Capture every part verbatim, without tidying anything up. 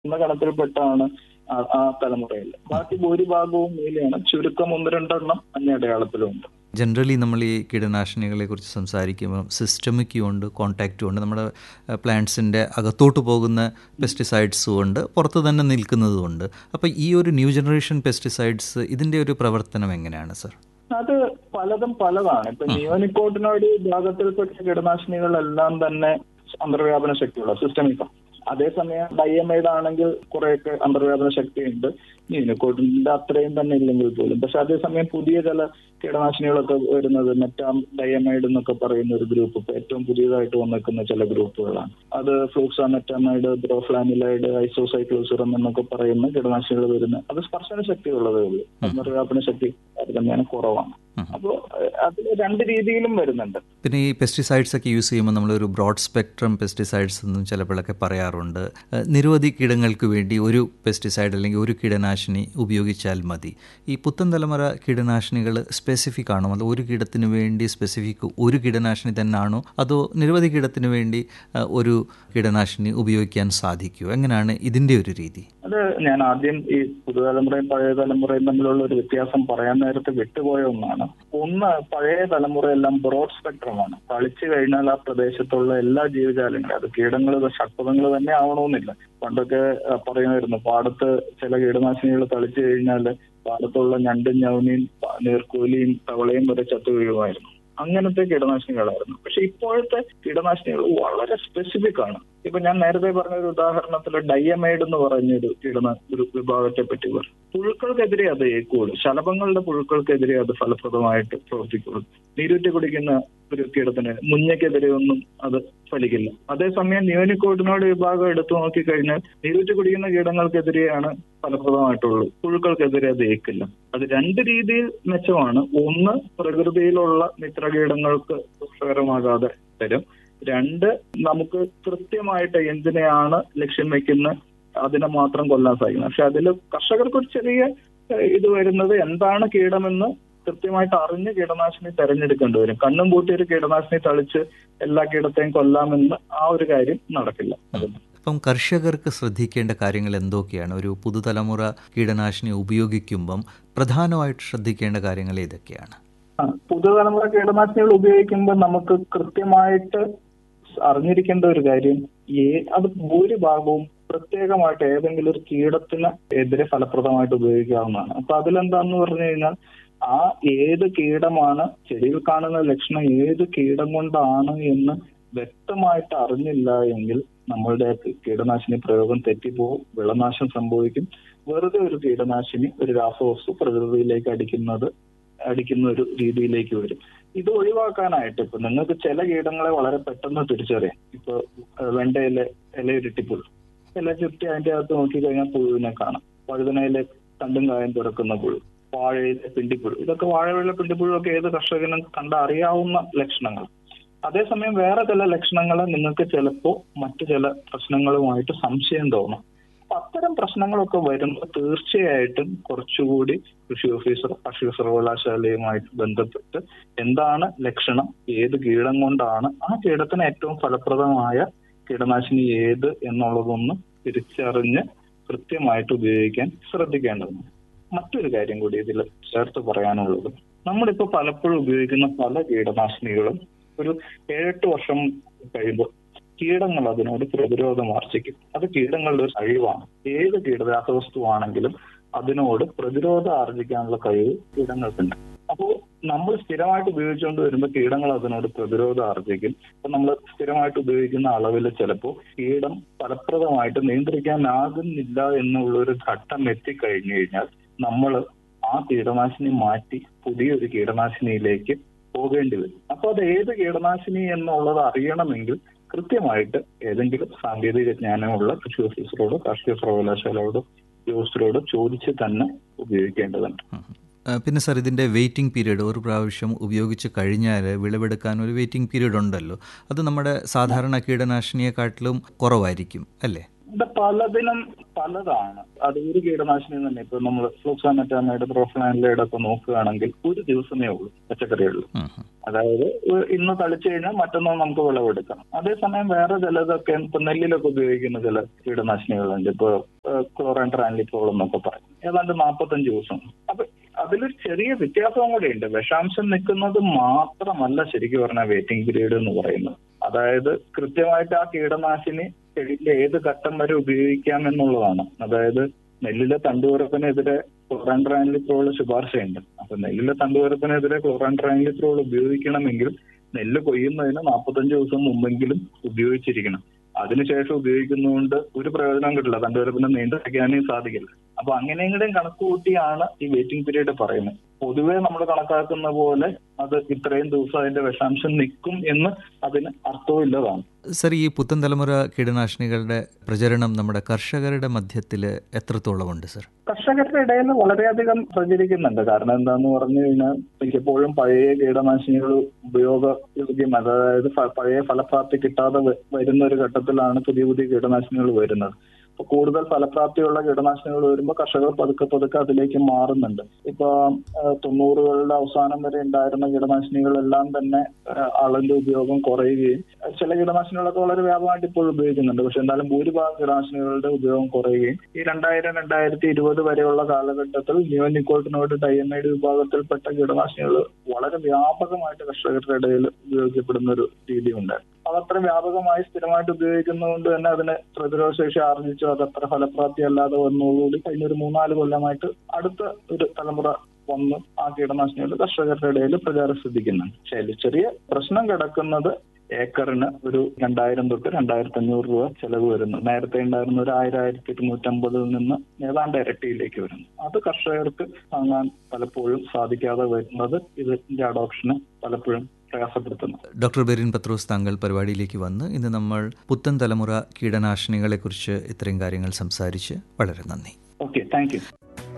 എന്ന ഗണത്തിൽപ്പെട്ടാണ് ആ- ആ തലമുറയിൽ. ബാക്കി ഭൂരിഭാഗവും നീലയാണ്. ചുരുക്കം ഒന്ന് രണ്ടെണ്ണം മഞ്ഞ അടയാളത്തിലുണ്ട്. ജനറലി നമ്മൾ ഈ കീടനാശിനികളെ കുറിച്ച് സംസാരിക്കുമ്പോൾ സിസ്റ്റമിക്കും ഉണ്ട്, കോൺടാക്റ്റും ഉണ്ട്. നമ്മുടെ പ്ലാന്റ്സിൻ്റെ അകത്തോട്ട് പോകുന്ന പെസ്റ്റിസൈഡ്സും ഉണ്ട്, പുറത്ത് തന്നെ നിൽക്കുന്നതും ഉണ്ട്. അപ്പോൾ ഈ ഒരു ന്യൂ ജനറേഷൻ പെസ്റ്റിസൈഡ്സ് ഇതിൻ്റെ ഒരു പ്രവർത്തനം എങ്ങനെയാണ് സർ? അത് പലതും പലതാണ്. ഇപ്പൊ നിയോനിക്കോട്ടിനോയിഡ് വിഭാഗത്തിൽപ്പെട്ട കീടനാശിനികളെല്ലാം തന്നെ അന്തർവ്യാപന ശക്തിയുള്ള സിസ്റ്റമിക്കാം. അതേസമയം ഡയമൈഡ് ആണെങ്കിൽ കുറെയൊക്കെ അന്തർവ്യാപന ശക്തിയുണ്ട്, നിയോനിക്കോട്ടിന്റെ അത്രയും തന്നെ ഇല്ലെങ്കിൽ പോലും. പക്ഷെ അതേസമയം പുതിയ ചില കീടനാശിനികളൊക്കെ വരുന്നത് മെറ്റാം ഡയമൈഡ് എന്നൊക്കെ പറയുന്ന ഒരു ഗ്രൂപ്പ്, ഇപ്പൊ ഏറ്റവും പുതിയതായിട്ട് വന്നിരിക്കുന്ന ചില ഗ്രൂപ്പുകളാണ്. അത് ഫ്ലൂക്സാമെറ്റാമൈഡ്, ബ്രോഫ്ലാനിലൈഡ്, ഐസോസൈക്ലോസിറം എന്നൊക്കെ പറയുന്ന കീടനാശിനികൾ വരുന്നത് അത് സ്പർശന ശക്തിയുള്ളതേ ഉള്ളൂ. അന്തർവ്യാപന ശക്തി തന്നെയാണ് കുറവാണ്. അപ്പോൾ അതിൽ രണ്ട് രീതിയിലും വരുന്നുണ്ട്. പിന്നെ ഈ പെസ്റ്റിസൈഡ്സ് ഒക്കെ യൂസ് ചെയ്യുമ്പോൾ നമ്മളൊരു ബ്രോഡ് സ്പെക്ട്രം പെസ്റ്റിസൈഡ്സ് എന്നും ചിലപ്പോഴൊക്കെ പറയാറുണ്ട്. നിരവധി കീടങ്ങൾക്ക് വേണ്ടി ഒരു പെസ്റ്റിസൈഡ് അല്ലെങ്കിൽ ഒരു കീടനാശിനി ഉപയോഗിച്ചാൽ മതി. ഈ പുത്തൻ തലമുറ കീടനാശിനികൾ സ്പെസിഫിക് ആണോ, അതോ ഒരു കീടത്തിന് വേണ്ടി സ്പെസിഫിക് ഒരു കീടനാശിനി തന്നെയാണോ, അതോ നിരവധി കീടത്തിന് വേണ്ടി ഒരു കീടനാശിനി ഉപയോഗിക്കാൻ സാധിക്കുമോ? എങ്ങനെയാണ് ഇതിൻ്റെ ഒരു രീതി? അത് ഞാൻ ആദ്യം ഈ പുതുതലമുറയും പഴയ തലമുറയും തമ്മിലുള്ള ഒരു വ്യത്യാസം പറയാൻ നേരത്തെ വിട്ടുപോയ ഒന്നാണ്. ഒന്ന്, പഴയ തലമുറയെല്ലാം ബ്രോഡ് സ്പെക്ട്രമാണ്. കളിച്ചു കഴിഞ്ഞാൽ ആ പ്രദേശത്തുള്ള എല്ലാ ജീവജാലങ്ങളും, അത് കീടങ്ങൾ ഷഡ്പദങ്ങൾ തന്നെ ആവണമെന്നില്ല. പണ്ടൊക്കെ പറയുമായിരുന്നു പാടത്ത് ചില കീടനാശിനികൾ തളിച്ചു കഴിഞ്ഞാൽ പാടത്തുള്ള ഞണ്ടും ഞവനിയും നീർക്കോലിയും തവളയും വരെ ചത്തു വീഴുമായിരുന്നു. അങ്ങനത്തെ കീടനാശിനികളായിരുന്നു. പക്ഷെ ഇപ്പോഴത്തെ കീടനാശിനികൾ വളരെ സ്പെസിഫിക് ആണ്. ഇപ്പൊ ഞാൻ നേരത്തെ പറഞ്ഞ ഒരു ഉദാഹരണത്തിൽ ഡയമൈഡ് എന്ന് പറഞ്ഞൊരു കീടന ഒരു വിഭാഗത്തെ പറ്റി പറഞ്ഞു. പുഴുക്കൾക്കെതിരെ അത് ഏക്കുള്ളൂ, ശലഭങ്ങളുടെ പുഴുക്കൾക്കെതിരെ അത് ഫലപ്രദമായിട്ട് പ്രവർത്തിക്കുള്ളൂ. നീരൂറ്റി കുടിക്കുന്ന ഒരു കീടത്തിന്, മുഞ്ഞയ്ക്കെതിരെ ഒന്നും അത് ഫലിക്കില്ല. അതേസമയം നിയോനിക്കോട്ടിനോയിഡ് വിഭാഗം എടുത്തു നോക്കിക്കഴിഞ്ഞാൽ നീരൂറ്റി കുടിക്കുന്ന കീടങ്ങൾക്കെതിരെയാണ് ഫലപ്രദമായിട്ടുള്ളൂ, പുഴുക്കൾക്കെതിരെ അത് ഏക്കില്ല. അത് രണ്ട് രീതിയിൽ മെച്ചമാണ്. ഒന്ന്, പ്രകൃതിയിലുള്ള മിത്രകീടങ്ങൾക്ക് ദോഷകരമാകാതെ തരും. രണ്ട്, നമുക്ക് കൃത്യമായിട്ട് എന്തിനെയാണ് ലക്ഷ്യം വെക്കുന്ന അതിനെ മാത്രം കൊല്ലാൻ സാധിക്കുന്നത്. പക്ഷെ അതിൽ കർഷകർക്ക് ഒരു ചെറിയ ഇത് വരുന്നത്, എന്താണ് കീടമെന്ന് കൃത്യമായിട്ട് അറിഞ്ഞ് കീടനാശിനി തെരഞ്ഞെടുക്കേണ്ടി വരും. കണ്ണും പൂട്ടി ഒരു കീടനാശിനി തളിച്ച് എല്ലാ കീടത്തെയും കൊല്ലാമെന്ന് ആ ഒരു കാര്യം നടക്കില്ല. അപ്പം കർഷകർക്ക് ശ്രദ്ധിക്കേണ്ട കാര്യങ്ങൾ എന്തൊക്കെയാണ്? ഒരു പുതുതലമുറ കീടനാശിനി ഉപയോഗിക്കുമ്പം പ്രധാനമായിട്ട് ശ്രദ്ധിക്കേണ്ട കാര്യങ്ങൾ ഏതൊക്കെയാണ്? ആ പുതുതലമുറ കീടനാശിനികൾ ഉപയോഗിക്കുമ്പോൾ നമുക്ക് കൃത്യമായിട്ട് അറിഞ്ഞിരിക്കേണ്ട ഒരു കാര്യം, ഏ അത് ഭൂരിഭാഗവും പ്രത്യേകമായിട്ട് ഏതെങ്കിലും ഒരു കീടത്തിന് എതിരെ ഫലപ്രദമായിട്ട് ഉപയോഗിക്കാവുന്നതാണ്. അപ്പൊ അതിലെന്താന്ന് പറഞ്ഞു കഴിഞ്ഞാൽ, ആ ഏത് കീടമാണ്, ചെടിയിൽ കാണുന്ന ലക്ഷണം ഏത് കീടം കൊണ്ടാണ് എന്ന് വ്യക്തമായിട്ട് അറിഞ്ഞില്ല എങ്കിൽ നമ്മളുടെ കീടനാശിനി പ്രയോഗം തെറ്റിപ്പോവും, വിളനാശം സംഭവിക്കും. വെറുതെ ഒരു കീടനാശിനി, ഒരു രാസവസ്തു പ്രകൃതിയിലേക്ക് അടിക്കുന്നത് അടിക്കുന്ന ഒരു രീതിയിലേക്ക് വരും. ഇത് ഒഴിവാക്കാനായിട്ട് ഇപ്പൊ നിങ്ങൾക്ക് ചില കീടങ്ങളെ വളരെ പെട്ടെന്ന് തിരിച്ചറിയാം. ഇപ്പൊ വെണ്ടയിലെ ഇലയുരുട്ടിപ്പുഴു, ഇല ചുറ്റി അതിന്റെ അകത്ത് നോക്കിക്കഴിഞ്ഞാൽ പുഴുവിനെ കാണാം. വഴുതനയിലെ തണ്ടും കായം തുറക്കുന്ന പുഴു, വാഴയിലെ പിണ്ടിപ്പുഴു, ഇതൊക്കെ വാഴയിലെ പിണ്ടിപ്പുഴു ഒക്കെ ഏത് കർഷകനും കണ്ടറിയാവുന്ന ലക്ഷണങ്ങൾ. അതേസമയം വേറെ ചില ലക്ഷണങ്ങൾ നിങ്ങൾക്ക് ചിലപ്പോൾ മറ്റു ചില പ്രശ്നങ്ങളുമായിട്ട് സംശയം തോന്നും. അപ്പൊ അത്തരം പ്രശ്നങ്ങളൊക്കെ വരുമ്പോൾ തീർച്ചയായിട്ടും കുറച്ചുകൂടി കൃഷി ഓഫീസർ, കാർഷിക സർവകലാശാലയുമായിട്ട് ബന്ധപ്പെട്ട് എന്താണ് ലക്ഷണം, ഏത് കീടം കൊണ്ടാണ്, ആ കീടത്തിന് ഏറ്റവും ഫലപ്രദമായ കീടനാശിനി ഏത് എന്നുള്ളതൊന്ന് തിരിച്ചറിഞ്ഞ് കൃത്യമായിട്ട് ഉപയോഗിക്കാൻ ശ്രദ്ധിക്കേണ്ടതുണ്ട്. മറ്റൊരു കാര്യം കൂടി ഇതിൽ ചേർത്ത് പറയാനുള്ളത്, നമ്മളിപ്പോൾ പലപ്പോഴും ഉപയോഗിക്കുന്ന പല കീടനാശിനികളും ഒരു ഏഴെട്ട് വർഷം കഴിയുമ്പോൾ കീടങ്ങൾ അതിനോട് പ്രതിരോധം ആർജിക്കും. അത് കീടങ്ങളുടെ ഒരു കഴിവാണ്. ഏത് കീട രാസവസ്തു ആണെങ്കിലും അതിനോട് പ്രതിരോധം ആർജിക്കാനുള്ള കഴിവ് കീടങ്ങൾക്കുണ്ട്. അപ്പോൾ നമ്മൾ സ്ഥിരമായിട്ട് ഉപയോഗിച്ചുകൊണ്ട് വരുമ്പോൾ കീടങ്ങൾ അതിനോട് പ്രതിരോധം ആർജിക്കും. അപ്പൊ നമ്മൾ സ്ഥിരമായിട്ട് ഉപയോഗിക്കുന്ന അളവിൽ ചിലപ്പോൾ കീടം ഫലപ്രദമായിട്ട് നിയന്ത്രിക്കാനാകുന്നില്ല എന്നുള്ളൊരു ഘട്ടം എത്തിക്കഴിഞ്ഞു കഴിഞ്ഞാൽ നമ്മൾ ആ കീടനാശിനി മാറ്റി പുതിയൊരു കീടനാശിനിയിലേക്ക് പോകേണ്ടി വരും. അപ്പൊ അത് ഏത് കീടനാശിനി എന്നുള്ളത് അറിയണമെങ്കിൽ കൃത്യമായിട്ട് ഏതെങ്കിലും സാങ്കേതിക ജ്ഞാനമുള്ള കൃഷി ഓഫീസറോടോ കാർഷിക സർവകലാശാലയോടോ ഉദ്യോഗസ്ഥരോട് ചോദിച്ച് തന്നെ ഉപയോഗിക്കേണ്ടതുണ്ട്. പിന്നെ സാർ, ഇതിൻ്റെ വെയിറ്റിംഗ് പീരീഡ്, ഒരു പ്രാവശ്യം ഉപയോഗിച്ച് കഴിഞ്ഞാൽ വിളവെടുക്കാൻ ഒരു വെയിറ്റിംഗ് പീരീഡ് ഉണ്ടല്ലോ, അത് നമ്മുടെ സാധാരണ കീടനാശിനിയെക്കാട്ടിലും കുറവായിരിക്കും അല്ലേ? പലതിനും പലതാണ്. അത് ഒരു കീടനാശിനി തന്നെ ഇപ്പൊ നമ്മൾ ഫ്ലൂക്സാമെറ്റാമൈഡ്, പ്രൊഫ്ലാനിലൈഡ് ഒക്കെ നോക്കുകയാണെങ്കിൽ ഒരു ദിവസമേ ഉള്ളൂ പച്ചക്കറികളിൽ. അതായത് ഇന്ന് തളിച്ചു കഴിഞ്ഞാൽ മറ്റന്നാൾ നമുക്ക് വിളവെടുക്കണം. അതേസമയം വേറെ ചിലതൊക്കെ ഇപ്പൊ നെല്ലിലൊക്കെ ഉപയോഗിക്കുന്ന ചില കീടനാശിനികളുണ്ട്. ഇപ്പൊ ക്ലോറാൻട്രാനിലിപ്രോൾ എന്നൊക്കെ പറയും, ഏതാണ്ട് നാൽപ്പത്തഞ്ച് ദിവസം. അപ്പൊ അതിലൊരു ചെറിയ വ്യത്യാസവും കൂടെ ഉണ്ട്. വിഷാംശം നിൽക്കുന്നത് മാത്രമല്ല ശരിക്കും പറഞ്ഞാൽ വെയിറ്റിംഗ് പീരീഡ് എന്ന് പറയുന്നത്. അതായത് കൃത്യമായിട്ട് ആ കീടനാശിനി ചെടിയിലെ ഏത് ഘട്ടം വരെ ഉപയോഗിക്കാം എന്നുള്ളതാണ്. അതായത് നെല്ലിലെ തണ്ടുവരപ്പിനെതിരെ ക്ലോറാൻട്രാനിലിപ്രോൾ ശുപാർശയുണ്ട്. അപ്പൊ നെല്ലിലെ തണ്ടുവരപ്പിനെതിരെ ക്ലോറാൻട്രാനിലിപ്രോൾ ഉപയോഗിക്കണമെങ്കിൽ നെല്ല് കൊയ്യുന്നതിന് നാൽപ്പത്തഞ്ച് ദിവസം മുമ്പെങ്കിലും ഉപയോഗിച്ചിരിക്കണം. അതിനുശേഷം ഉപയോഗിക്കുന്നതുകൊണ്ട് ഒരു പ്രയോജനം കിട്ടില്ല, തണ്ടുവരപ്പിനെ നിയന്ത്രിക്കാനേ സാധിക്കില്ല. അപ്പൊ അങ്ങനെയെങ്കിലും കണക്ക് കൂട്ടിയാണ് ഈ വെയിറ്റിംഗ് പീരീഡ് പറയുന്നത്. പൊതുവെ നമ്മൾ കണക്കാക്കുന്ന പോലെ അത് ഇത്രയും ദിവസം അതിന്റെ വിഷാംശം നിൽക്കും എന്ന് അതിന് അർത്ഥമില്ലതാണ്. സർ, ഈ പുത്തൻ തലമുറ കീടനാശിനികളുടെ പ്രചരണം നമ്മുടെ കർഷകരുടെ മധ്യത്തിൽ എത്രത്തോളമുണ്ട് സർ? കർഷകരുടെ ഇടയിൽ വളരെയധികം പ്രചരിക്കുന്നുണ്ട്. കാരണം എന്താന്ന് പറഞ്ഞു കഴിഞ്ഞാൽ മിക്കപ്പോഴും പഴയ കീടനാശിനികൾ ഉപയോഗയോഗ്യം, അതായത് പഴയ ഫലപ്രാപ്തി കിട്ടാതെ വരുന്ന ഒരു ഘട്ടത്തിലാണ് പുതിയ പുതിയ കീടനാശിനികൾ വരുന്നത്. ഇപ്പൊ കൂടുതൽ ഫലപ്രാപ്തിയുള്ള കീടനാശിനികൾ വരുമ്പോൾ കർഷകർ പതുക്കെ പതുക്കെ അതിലേക്ക് മാറുന്നുണ്ട്. ഇപ്പൊ തൊണ്ണൂറുകളുടെ അവസാനം വരെ ഉണ്ടായിരുന്ന കീടനാശിനികളെല്ലാം തന്നെ അളന്റെ ഉപയോഗം കുറയുകയും ചില കീടനാശിനികളൊക്കെ വളരെ വ്യാപകമായിട്ട് ഇപ്പോൾ ഉപയോഗിക്കുന്നുണ്ട്. പക്ഷെ എന്തായാലും ഭൂരിഭാഗം കീടനാശിനികളുടെ ഉപയോഗം കുറയുകയും ഈ രണ്ടായിരം രണ്ടായിരത്തി ഇരുപത് വരെയുള്ള കാലഘട്ടത്തിൽ നിയോനിക്കോട്ടിനോയിഡ് ഡയമൈഡ് വിഭാഗത്തിൽപ്പെട്ട കീടനാശിനികൾ വളരെ വ്യാപകമായിട്ട് കർഷകരുടെ ഇടയിൽ ഉപയോഗിക്കപ്പെടുന്ന ഒരു രീതി ഉണ്ടായിരുന്നു. അതത്ര വ്യാപകമായി സ്ഥിരമായിട്ട് ഉപയോഗിക്കുന്നതുകൊണ്ട് തന്നെ അതിന് പ്രതിരോധശേഷി ആർജിച്ചു അതത്ര ഫലപ്രാപ്തി അല്ലാതെ വന്നതോടുകൂടി കഴിഞ്ഞ ഒരു മൂന്നാല് കൊല്ലമായിട്ട് അടുത്ത ഒരു തലമുറ വന്ന് ആ കീടനാശിനികൾ കർഷകരുടെ ഇടയിൽ പ്രചാരം ശ്രദ്ധിക്കുന്നുണ്ട്. പക്ഷേ അതിൽ ചെറിയ പ്രശ്നം കിടക്കുന്നത് ഏക്കറിന് ഒരു രണ്ടായിരം തൊട്ട് രണ്ടായിരത്തി അഞ്ഞൂറ് രൂപ ചെലവ് വരുന്നു. നേരത്തെ ഉണ്ടായിരുന്ന ഒരു ആയിരം ആയിരത്തി ഇരുന്നൂറ്റമ്പതിൽ നിന്ന് ഏതാണ്ട് ഇരട്ടിയിലേക്ക് വരുന്നു. അത് കർഷകർക്ക് താങ്ങാൻ പലപ്പോഴും സാധിക്കാതെ വരുന്നത് ഇതിന്റെ അഡോപ്ഷന് പലപ്പോഴും പ്രയാസപ്പെടുത്തുന്നു. ഡോക്ടർ ബെറിൻ പത്രോസ്, താങ്കൾ പരിപാടിയിലേക്ക് വന്ന് ഇന്ന് നമ്മൾ പുത്തൻ തലമുറ കീടനാശിനികളെ കുറിച്ച് ഇത്രയും കാര്യങ്ങൾ സംസാരിച്ച് വളരെ നന്ദി. Okay, thank you.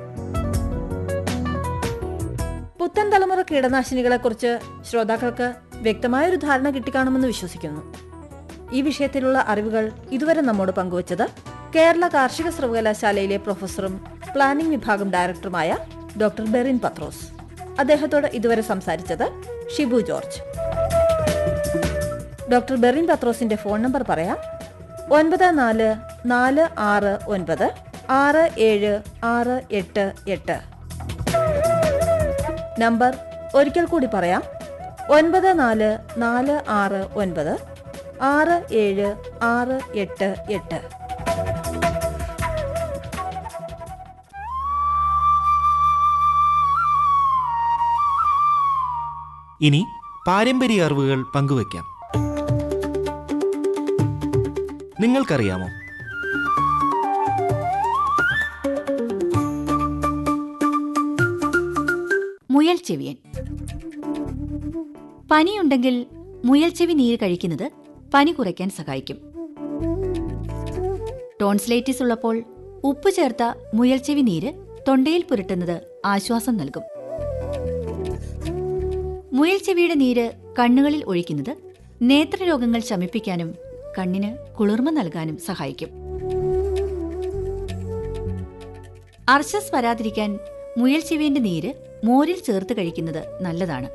പുത്തൻ തലമുറ കീടനാശിനികളെ കുറിച്ച് ശ്രോതാക്കൾക്ക് വ്യക്തമായൊരു ധാരണ കിട്ടിക്കാണുമെന്ന് വിശ്വസിക്കുന്നു. ഈ വിഷയത്തിലുള്ള അറിവുകൾ ഇതുവരെ നമ്മോട് പങ്കുവച്ചത് കേരള കാർഷിക സർവകലാശാലയിലെ പ്രൊഫസറും പ്ലാനിംഗ് വിഭാഗം ഡയറക്ടറുമായ ഡോക്ടർ ബെറിൻ പത്രോസ്. അദ്ദേഹത്തോട് ഇതുവരെ സംസാരിച്ചത് ഷിബു ജോർജ്. ഡോക്ടർ ബെറിൻ പത്രോസിന്റെ ഫോൺ നമ്പർ പറയാം: ഒൻപത് നാല് നാല് ആറ് ഒൻപത് ആറ് ഏഴ് ആറ് എട്ട് എട്ട്. നമ്പർ ഒരിക്കൽ കൂടി പറയാം: ഒൻപത് നാല് നാല് ആറ് ഒൻപത് ആറ് ഏഴ് ആറ് എട്ട് എട്ട്. ഇനി പാരമ്പര്യ അറിവുകൾ പങ്കുവയ്ക്കാം. നിങ്ങൾക്കറിയാമോ, മുയൽ ചെവിയൻ. പനിയുണ്ടെങ്കിൽ മുയൽ ചെവി നീര് കഴിക്കുന്നത് പനി കുറയ്ക്കാൻ സഹായിക്കും. ടോൺസിലൈറ്റിസ് ഉള്ളപ്പോൾ ഉപ്പ് ചേർത്ത മുയൽ ചെവി നീര് തൊണ്ടയിൽ പുരട്ടുന്നത് ആശ്വാസം നൽകും. മുയൽ ചെവിയുടെ നീര് കണ്ണുകളിൽ ഒഴിക്കുന്നത് നേത്രരോഗങ്ങൾ ശമിപ്പിക്കാനും കണ്ണിന് കുളിർമ നൽകാനും സഹായിക്കും. അർശസ് വരാതിരിക്കാൻ മുയൽ ചെവിയുടെ നീര് മോരിൽ ചേർത്ത് കഴിക്കുന്നത് നല്ലതാണ്.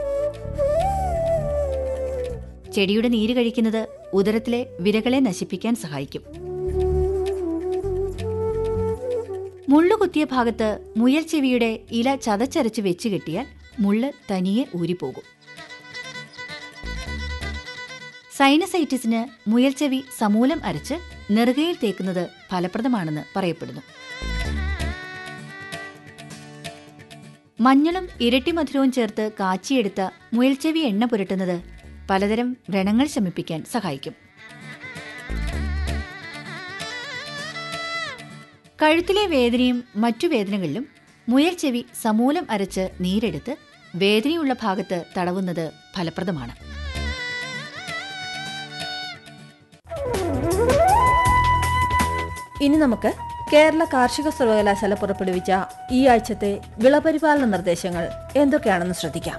ചെടിയുടെ നീര് കഴിക്കുന്നത് ഉദരത്തിലെ വിരകളെ നശിപ്പിക്കാൻ സഹായിക്കും. മുള്ളുകുത്തിയ ഭാഗത്ത് മുയൽ ചെവിയുടെ ഇല ചതച്ചരച്ച് വെച്ച് കെട്ടിയാൽ മുള്ള് തനിയെ ഊരിപ്പോകും. സൈനസൈറ്റിസിന് മുയൽ ചെവി സമൂലം അരച്ച് നെറുകയിൽ തേക്കുന്നത് ഫലപ്രദമാണെന്ന് പറയപ്പെടുന്നു. മഞ്ഞളും ഇരട്ടിമധുരവും ചേർത്ത് കാച്ചിയെടുത്ത മുയൽച്ചെവി എണ്ണ പുരട്ടുന്നത് പലതരം വ്രണങ്ങൾ ശമിപ്പിക്കാൻ സഹായിക്കും. കഴുത്തിലെ വേദനയും മറ്റു വേദനകളിലും മുയൽച്ചെവി സമൂലം അരച്ച് നീരെടുത്ത് വേദനയുള്ള ഭാഗത്ത് തടവുന്നത് ഫലപ്രദമാണ്. ഇനി നമുക്ക് കേരള കാർഷിക സർവകലാശാല പുറപ്പെടുവിച്ച ഈ ആഴ്ചത്തെ വിളപരിപാലന നിർദ്ദേശങ്ങൾ എന്തൊക്കെയാണെന്ന് ശ്രദ്ധിക്കാം.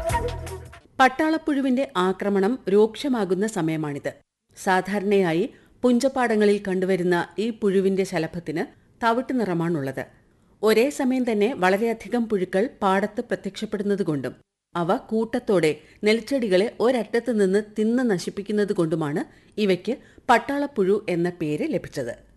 പട്ടാളപ്പുഴുവിന്റെ ആക്രമണം രൂക്ഷമാകുന്ന സമയമാണിത്. സാധാരണയായി പുഞ്ചപ്പാടങ്ങളിൽ കണ്ടുവരുന്ന ഈ പുഴുവിന്റെ ശലഭത്തിന് തവിട്ട് നിറമാണുള്ളത്. ഒരേ സമയം തന്നെ വളരെയധികം പുഴുക്കൾ പാടത്ത് പ്രത്യക്ഷപ്പെടുന്നതുകൊണ്ടും അവ കൂട്ടത്തോടെ നെൽച്ചെടികളെ ഒരറ്റത്ത് നിന്ന് തിന്ന് നശിപ്പിക്കുന്നതുകൊണ്ടുമാണ് ഇവയ്ക്ക് പട്ടാളപ്പുഴു എന്ന പേര് ലഭിച്ചത്.